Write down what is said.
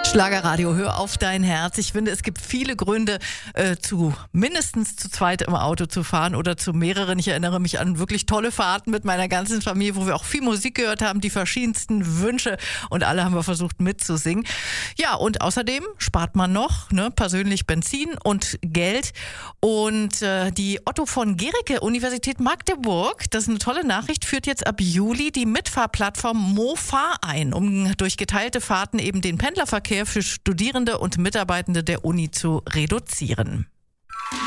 Schlagerradio, hör auf dein Herz. Ich finde, es gibt viele Gründe, mindestens zu zweit im Auto zu fahren oder zu mehreren. Ich erinnere mich an wirklich tolle Fahrten mit meiner ganzen Familie, wo wir auch viel Musik gehört haben, die verschiedensten Wünsche und alle haben wir versucht mitzusingen. Ja, und außerdem spart man noch persönlich Benzin und Geld. Und die Otto von Guericke Universität Magdeburg, das ist eine tolle Nachricht, führt jetzt ab Juli die Mitfahrplattform MoFahr ein, um durch geteilte Fahrten eben den Pendlerverkehr für Studierende und Mitarbeitende der Uni zu reduzieren.